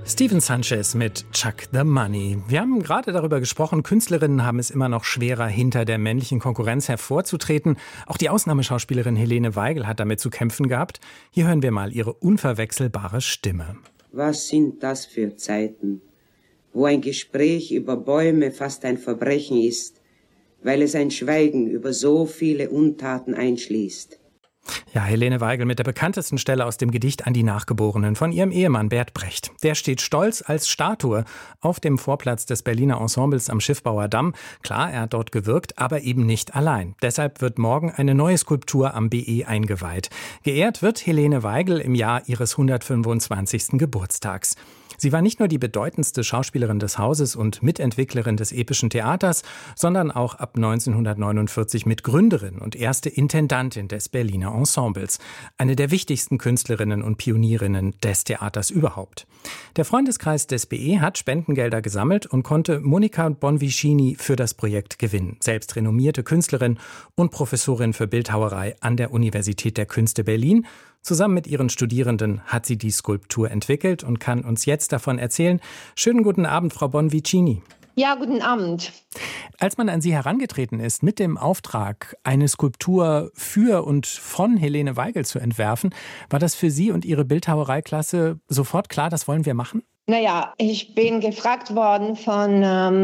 Steven Sanchez mit Chuck the Money. Wir haben gerade darüber gesprochen, Künstlerinnen haben es immer noch schwerer, hinter der männlichen Konkurrenz hervorzutreten. Auch die Ausnahmeschauspielerin Helene Weigel hat damit zu kämpfen gehabt. Hier hören wir mal ihre unverwechselbare Stimme. Was sind das für Zeiten, wo ein Gespräch über Bäume fast ein Verbrechen ist, weil es ein Schweigen über so viele Untaten einschließt. Ja, Helene Weigel mit der bekanntesten Stelle aus dem Gedicht an die Nachgeborenen von ihrem Ehemann Bert Brecht. Der steht stolz als Statue auf dem Vorplatz des Berliner Ensembles am Schiffbauer Damm. Klar, er hat dort gewirkt, aber eben nicht allein. Deshalb wird morgen eine neue Skulptur am BE eingeweiht. Geehrt wird Helene Weigel im Jahr ihres 125. Geburtstags. Sie war nicht nur die bedeutendste Schauspielerin des Hauses und Mitentwicklerin des epischen Theaters, sondern auch ab 1949 Mitgründerin und erste Intendantin des Berliner Ensembles. Eine der wichtigsten Künstlerinnen und Pionierinnen des Theaters überhaupt. Der Freundeskreis des BE hat Spendengelder gesammelt und konnte Monika Bonvicini für das Projekt gewinnen. Selbst renommierte Künstlerin und Professorin für Bildhauerei an der Universität der Künste Berlin. Zusammen mit ihren Studierenden hat sie die Skulptur entwickelt und kann uns jetzt davon erzählen. Schönen guten Abend, Frau Bonvicini. Ja, guten Abend. Als man an Sie herangetreten ist, mit dem Auftrag, eine Skulptur für und von Helene Weigel zu entwerfen, war das für Sie und Ihre Bildhauereiklasse sofort klar, das wollen wir machen? Naja, ich bin gefragt worden von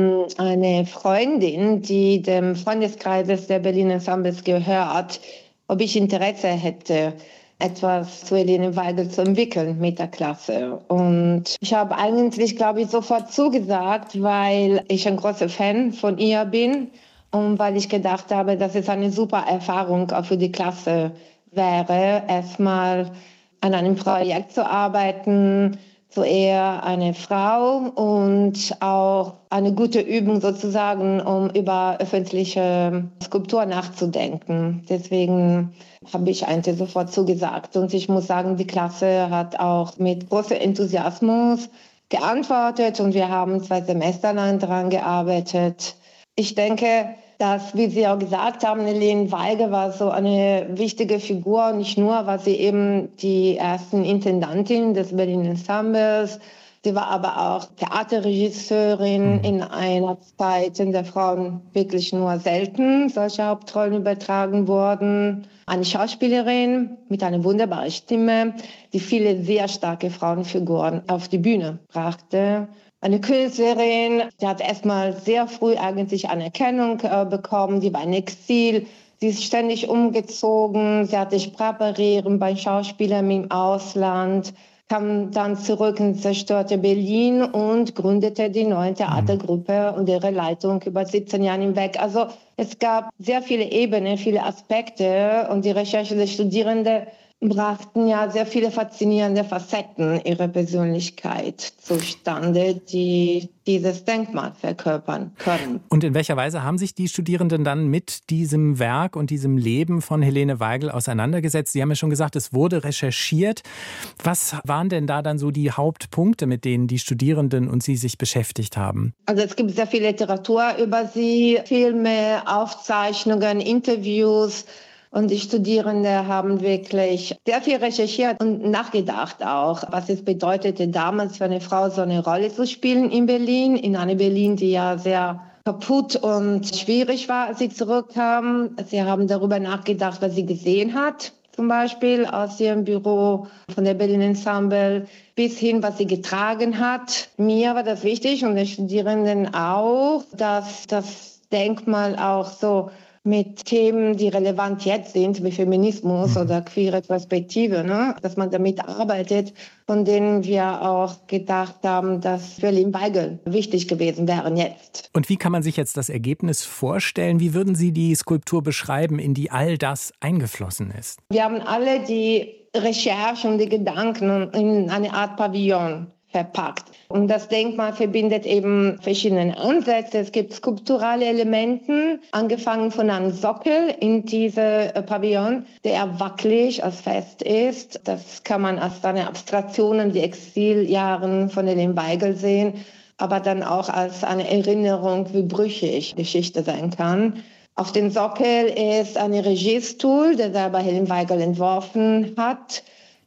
einer Freundin, die dem Freundeskreis der Berliner Ensembles gehört, ob ich Interesse hätte, etwas zu Helene Weigel zu entwickeln mit der Klasse. Und ich habe eigentlich, glaube ich, sofort zugesagt, weil ich ein großer Fan von ihr bin und weil ich gedacht habe, dass es eine super Erfahrung auch für die Klasse wäre, erstmal an einem Projekt zu arbeiten, so eher eine Frau und auch eine gute Übung sozusagen, um über öffentliche Skulptur nachzudenken. Deswegen habe ich eigentlich sofort zugesagt. Und ich muss sagen, die Klasse hat auch mit großem Enthusiasmus geantwortet und wir haben 2 Semester lang daran gearbeitet. Ich denke, dass, wie Sie auch gesagt haben, Helene Weigel war so eine wichtige Figur, nicht nur, war sie eben die ersten Intendantin des Berliner Ensembles, sie war aber auch Theaterregisseurin in einer Zeit, in der Frauen wirklich nur selten solche Hauptrollen übertragen wurden. Eine Schauspielerin mit einer wunderbaren Stimme, die viele sehr starke Frauenfiguren auf die Bühne brachte. Eine Künstlerin, die hat erstmal sehr früh eigentlich Anerkennung bekommen, die war in Exil, sie ist ständig umgezogen, sie hatte Sprachbarrieren bei Schauspielern im Ausland, kam dann zurück ins zerstörte Berlin und gründete die neue Theatergruppe und ihre Leitung über 17 Jahre hinweg. Also es gab sehr viele Ebenen, viele Aspekte und die Recherche der Studierenden brachten ja sehr viele faszinierende Facetten ihrer Persönlichkeit zustande, die dieses Denkmal verkörpern können. Und in welcher Weise haben sich die Studierenden dann mit diesem Werk und diesem Leben von Helene Weigel auseinandergesetzt? Sie haben ja schon gesagt, es wurde recherchiert. Was waren denn da dann so die Hauptpunkte, mit denen die Studierenden und Sie sich beschäftigt haben? Also es gibt sehr viel Literatur über sie, Filme, Aufzeichnungen, Interviews. Und die Studierenden haben wirklich sehr viel recherchiert und nachgedacht auch, was es bedeutete, damals für eine Frau so eine Rolle zu spielen in Berlin, in einer Berlin, die ja sehr kaputt und schwierig war, als sie zurückkamen. Sie haben darüber nachgedacht, was sie gesehen hat, zum Beispiel aus ihrem Büro von der Berliner Ensemble, bis hin, was sie getragen hat. Mir war das wichtig und den Studierenden auch, dass das Denkmal auch so mit Themen, die relevant jetzt sind, wie Feminismus oder queere Perspektive, dass man damit arbeitet, von denen wir auch gedacht haben, dass für Helene Weigel wichtig gewesen wären jetzt. Und wie kann man sich jetzt das Ergebnis vorstellen? Wie würden Sie die Skulptur beschreiben, in die all das eingeflossen ist? Wir haben alle die Recherche und die Gedanken in eine Art Pavillon verpackt. Und das Denkmal verbindet eben verschiedene Ansätze. Es gibt skulpturale Elemente, angefangen von einem Sockel in diese Pavillon, der wackelig als fest ist. Das kann man als eine Abstraktion an die Exiljahren von Helene Weigel sehen, aber dann auch als eine Erinnerung, wie brüchig Geschichte sein kann. Auf dem Sockel ist ein Regiestuhl, der selber Helene Weigel entworfen hat.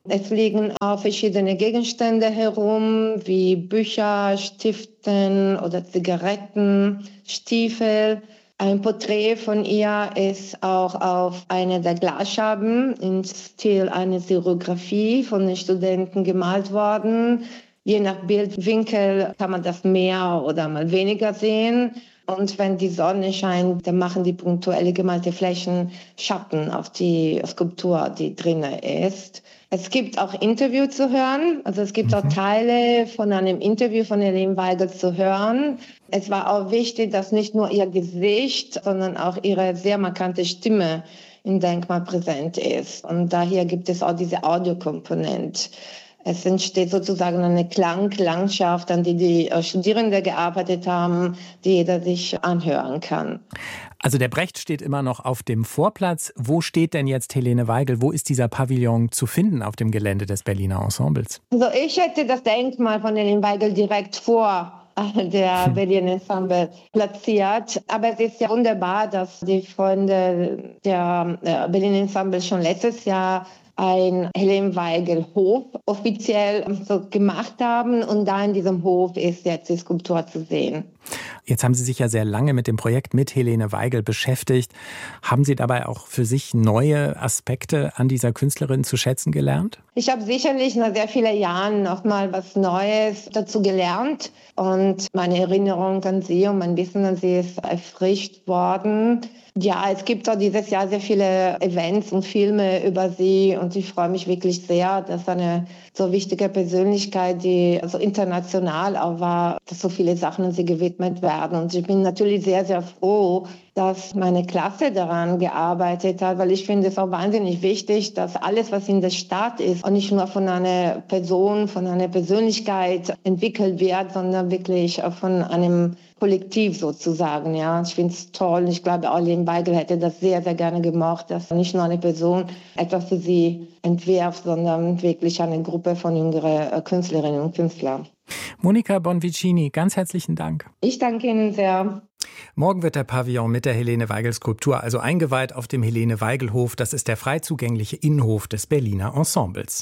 Es liegen auch verschiedene Gegenstände herum, wie Bücher, Stiften oder Zigaretten, Stiefel. Ein Porträt von ihr ist auch auf einer der Glasscherben im Stil einer Serigraphie von den Studenten gemalt worden. Je nach Bildwinkel kann man das mehr oder mal weniger sehen. Und wenn die Sonne scheint, dann machen die punktuell gemalte Flächen Schatten auf die Skulptur, die drinne ist. Es gibt auch Interviews zu hören. Also es gibt auch Teile von einem Interview von Helene Weigel zu hören. Es war auch wichtig, dass nicht nur ihr Gesicht, sondern auch ihre sehr markante Stimme im Denkmal präsent ist. Und daher gibt es auch diese Audiokomponente. Es entsteht sozusagen eine Klanglandschaft, an die Studierende gearbeitet haben, die jeder sich anhören kann. Also der Brecht steht immer noch auf dem Vorplatz. Wo steht denn jetzt Helene Weigel? Wo ist dieser Pavillon zu finden auf dem Gelände des Berliner Ensembles? Also ich hätte das Denkmal von Helene Weigel direkt vor der Berlin Ensemble platziert. Aber es ist ja wunderbar, dass die Freunde der Berlin Ensemble schon letztes Jahr ein Helene Weigel Hof offiziell so gemacht haben. Und da in diesem Hof ist jetzt die Skulptur zu sehen. Jetzt haben Sie sich ja sehr lange mit dem Projekt mit Helene Weigel beschäftigt. Haben Sie dabei auch für sich neue Aspekte an dieser Künstlerin zu schätzen gelernt? Ich habe sicherlich nach sehr vielen Jahren noch mal was Neues dazu gelernt. Und meine Erinnerung an sie und mein Wissen an sie ist erfrischt worden. Ja, es gibt auch dieses Jahr sehr viele Events und Filme über sie und ich freue mich wirklich sehr, dass eine so wichtige Persönlichkeit, die so international auch war, dass so viele Sachen an sie gewidmet werden. Und ich bin natürlich sehr, sehr froh, dass meine Klasse daran gearbeitet hat, weil ich finde es auch wahnsinnig wichtig, dass alles, was in der Stadt ist, auch nicht nur von einer Person, von einer Persönlichkeit entwickelt wird, sondern wirklich von einem Kollektiv sozusagen. Ja, ich finde es toll. Ich glaube, auch Helene Weigel hätte das sehr, sehr gerne gemocht, dass nicht nur eine Person etwas für sie entwirft, sondern wirklich eine Gruppe von jüngeren Künstlerinnen und Künstlern. Monika Bonvicini, ganz herzlichen Dank. Ich danke Ihnen sehr. Morgen wird der Pavillon mit der Helene Weigel Skulptur also eingeweiht auf dem Helene Weigel Hof. Das ist der frei zugängliche Innenhof des Berliner Ensembles.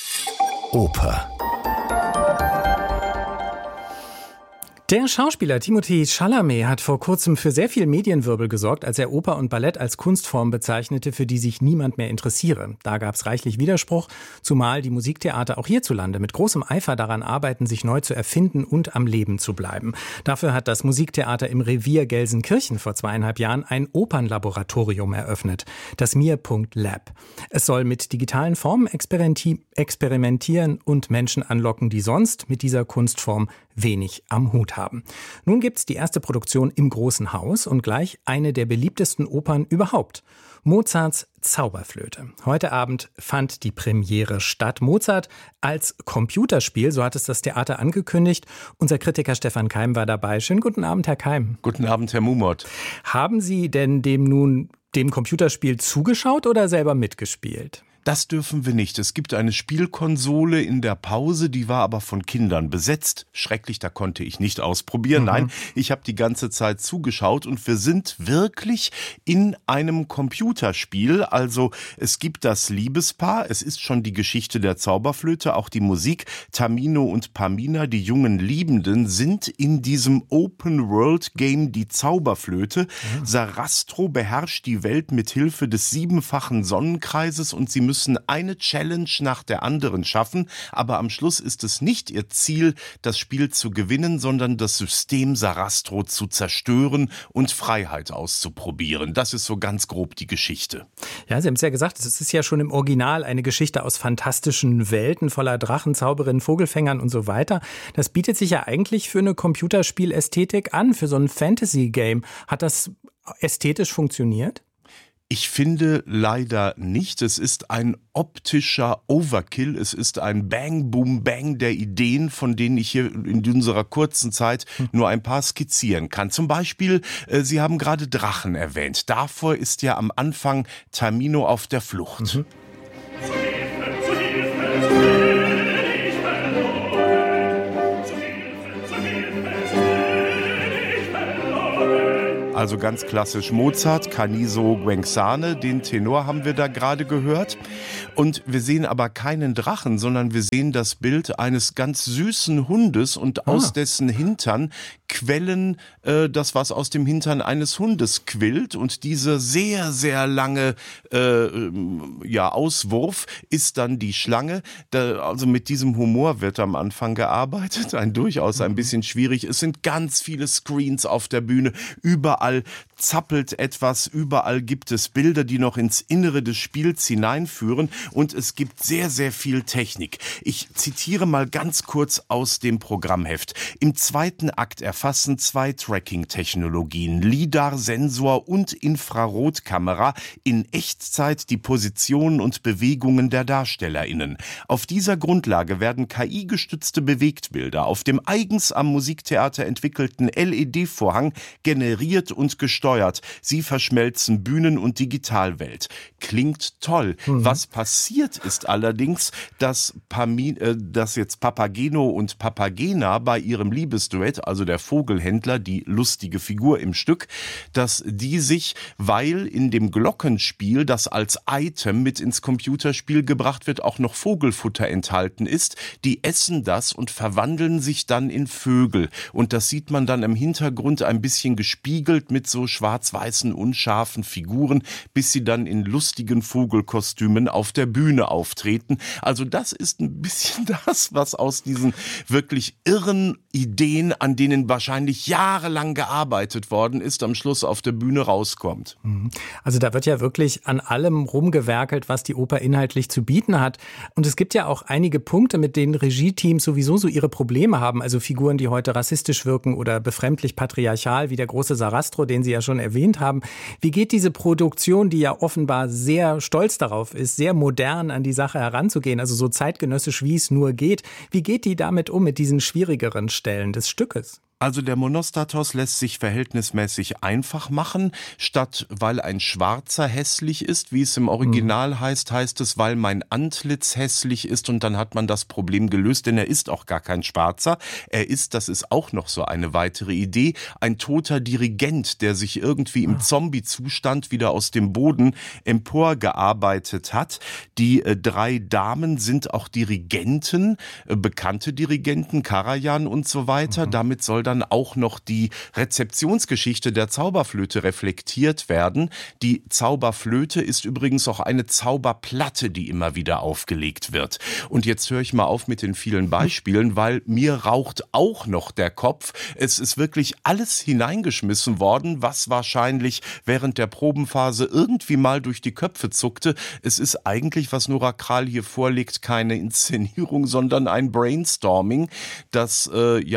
Oper. Der Schauspieler Timothée Chalamet hat vor kurzem für sehr viel Medienwirbel gesorgt, als er Oper und Ballett als Kunstform bezeichnete, für die sich niemand mehr interessiere. Da gab es reichlich Widerspruch, zumal die Musiktheater auch hierzulande mit großem Eifer daran arbeiten, sich neu zu erfinden und am Leben zu bleiben. Dafür hat das Musiktheater im Revier Gelsenkirchen vor 2,5 Jahren ein Opernlaboratorium eröffnet, das Mir.Lab. Es soll mit digitalen Formen experimentieren und Menschen anlocken, die sonst mit dieser Kunstform wenig am Hut haben. Nun gibt's die erste Produktion im Großen Haus und gleich eine der beliebtesten Opern überhaupt. Mozarts Zauberflöte. Heute Abend fand die Premiere statt. Mozart als Computerspiel, so hat es das Theater angekündigt. Unser Kritiker Stefan Keim war dabei. Schönen guten Abend, Herr Keim. Guten Abend, Herr Mumot. Haben Sie denn dem Computerspiel zugeschaut oder selber mitgespielt? Das dürfen wir nicht. Es gibt eine Spielkonsole in der Pause, die war aber von Kindern besetzt. Schrecklich, da konnte ich nicht ausprobieren. Nein, ich habe die ganze Zeit zugeschaut und wir sind wirklich in einem Computerspiel. Also es gibt das Liebespaar, es ist schon die Geschichte der Zauberflöte, auch die Musik. Tamino und Pamina, die jungen Liebenden, sind in diesem Open-World-Game die Zauberflöte. Sarastro beherrscht die Welt mit Hilfe des 7-fachen Sonnenkreises und sie müssen eine Challenge nach der anderen schaffen, aber am Schluss ist es nicht ihr Ziel, das Spiel zu gewinnen, sondern das System Sarastro zu zerstören und Freiheit auszuprobieren. Das ist so ganz grob die Geschichte. Ja, Sie haben es ja gesagt, es ist ja schon im Original eine Geschichte aus fantastischen Welten voller Drachen, Zauberinnen, Vogelfängern und so weiter. Das bietet sich ja eigentlich für eine Computerspielästhetik an, für so ein Fantasy-Game. Hat das ästhetisch funktioniert? Ich finde leider nicht. Es ist ein optischer Overkill. Es ist ein Bang, Boom, Bang der Ideen, von denen ich hier in unserer kurzen Zeit nur ein paar skizzieren kann. Zum Beispiel, Sie haben gerade Drachen erwähnt. Davor ist ja am Anfang Tamino auf der Flucht. Also ganz klassisch Mozart, Canizo Guenzane, den Tenor haben wir da gerade gehört. Und wir sehen aber keinen Drachen, sondern wir sehen das Bild eines ganz süßen Hundes und aus dessen Hintern quellen das, was aus dem Hintern eines Hundes quillt. Und dieser sehr, sehr lange Auswurf ist dann die Schlange. Also mit diesem Humor wird am Anfang gearbeitet, durchaus ein bisschen schwierig. Es sind ganz viele Screens auf der Bühne, überall zappelt etwas, überall gibt es Bilder, die noch ins Innere des Spiels hineinführen und es gibt sehr, sehr viel Technik. Ich zitiere mal ganz kurz aus dem Programmheft. Im zweiten Akt erfassen 2 Tracking-Technologien, LIDAR, Sensor und Infrarotkamera in Echtzeit die Positionen und Bewegungen der DarstellerInnen. Auf dieser Grundlage werden KI-gestützte Bewegtbilder auf dem eigens am Musiktheater entwickelten LED-Vorhang generiert und gesteuert. Sie verschmelzen Bühnen- und Digitalwelt. Klingt toll. Was passiert ist allerdings, dass jetzt Papageno und Papagena bei ihrem Liebesduett, also der Vogelhändler, die lustige Figur im Stück, dass die sich, weil in dem Glockenspiel, das als Item mit ins Computerspiel gebracht wird, auch noch Vogelfutter enthalten ist, die essen das und verwandeln sich dann in Vögel. Und das sieht man dann im Hintergrund ein bisschen gespiegelt mit so schwarz-weißen, unscharfen Figuren, bis sie dann in lustigen Vogelkostümen auf der Bühne auftreten. Also das ist ein bisschen das, was aus diesen wirklich irren Ideen, an denen wahrscheinlich jahrelang gearbeitet worden ist, am Schluss auf der Bühne rauskommt. Also da wird ja wirklich an allem rumgewerkelt, was die Oper inhaltlich zu bieten hat. Und es gibt ja auch einige Punkte, mit denen Regie-Teams sowieso so ihre Probleme haben. Also Figuren, die heute rassistisch wirken oder befremdlich patriarchal, wie der große Sarastro, den Sie ja schon erwähnt haben. Wie geht diese Produktion, die ja offenbar sehr stolz darauf ist, sehr modern an die Sache heranzugehen, also so zeitgenössisch, wie es nur geht, wie geht die damit um, mit diesen schwierigeren Stellen des Stückes? Also der Monostatos lässt sich verhältnismäßig einfach machen. Statt weil ein Schwarzer hässlich ist, wie es im Original heißt, heißt es, weil mein Antlitz hässlich ist und dann hat man das Problem gelöst, denn er ist auch gar kein Schwarzer. Er ist, das ist auch noch so eine weitere Idee, ein toter Dirigent, der sich irgendwie im Zombie-Zustand wieder aus dem Boden emporgearbeitet hat. Die 3 Damen sind auch Dirigenten, bekannte Dirigenten, Karajan und so weiter. Damit soll dann auch noch die Rezeptionsgeschichte der Zauberflöte reflektiert werden. Die Zauberflöte ist übrigens auch eine Zauberplatte, die immer wieder aufgelegt wird. Und jetzt höre ich mal auf mit den vielen Beispielen, weil mir raucht auch noch der Kopf. Es ist wirklich alles hineingeschmissen worden, was wahrscheinlich während der Probenphase irgendwie mal durch die Köpfe zuckte. Es ist eigentlich, was Nora Krahl hier vorlegt, keine Inszenierung, sondern ein Brainstorming, das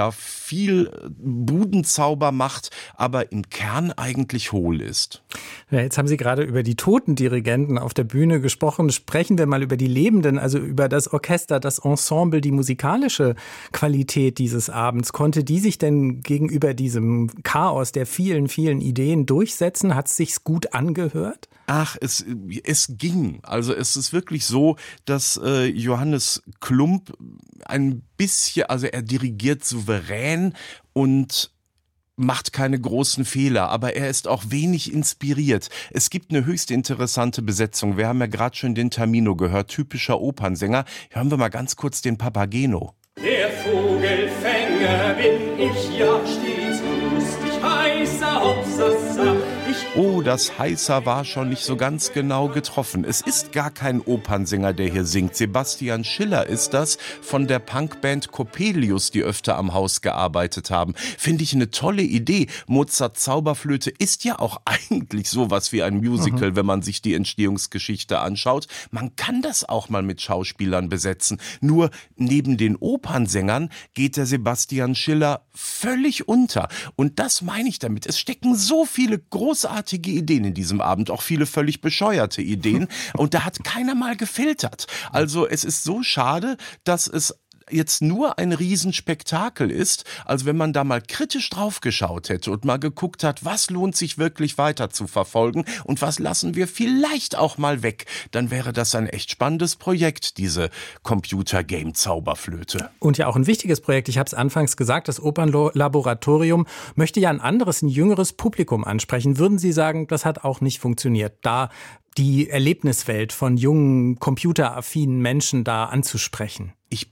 viel Budenzauber macht, aber im Kern eigentlich hohl ist. Ja, jetzt haben Sie gerade über die toten Dirigenten auf der Bühne gesprochen. Sprechen wir mal über die Lebenden, also über das Orchester, das Ensemble, die musikalische Qualität dieses Abends. Konnte die sich denn gegenüber diesem Chaos der vielen, vielen Ideen durchsetzen? Hat es sich gut angehört? Ach, es ging. Also es ist wirklich so, dass Johannes Klump ein bisschen, also er dirigiert souverän und macht keine großen Fehler, aber er ist auch wenig inspiriert. Es gibt eine höchst interessante Besetzung. Wir haben ja gerade schon den Tamino gehört, typischer Opernsänger. Hören wir mal ganz kurz den Papageno. Der Vogelfänger bin ich ja stets lustig, heißer Hopsasa. Oh, das Heißer war schon nicht so ganz genau getroffen. Es ist gar kein Opernsänger, der hier singt. Sebastian Schiller ist das von der Punkband Coppelius, die öfter am Haus gearbeitet haben. Finde ich eine tolle Idee. Mozart Zauberflöte ist ja auch eigentlich sowas wie ein Musical, wenn man sich die Entstehungsgeschichte anschaut. Man kann das auch mal mit Schauspielern besetzen. Nur neben den Opernsängern geht der Sebastian Schiller völlig unter. Und das meine ich damit. Es stecken so viele großartige Ideen in diesem Abend, auch viele völlig bescheuerte Ideen. Und da hat keiner mal gefiltert. Also es ist so schade, dass es jetzt nur ein Riesenspektakel ist. Also wenn man da mal kritisch drauf geschaut hätte und mal geguckt hat, was lohnt sich wirklich weiter zu verfolgen und was lassen wir vielleicht auch mal weg, dann wäre das ein echt spannendes Projekt, diese Computer-Game-Zauberflöte. Und ja auch ein wichtiges Projekt, ich habe es anfangs gesagt, das Opernlaboratorium möchte ja ein jüngeres Publikum ansprechen. Würden Sie sagen, das hat auch nicht funktioniert, da die Erlebniswelt von jungen, computeraffinen Menschen da anzusprechen? Ich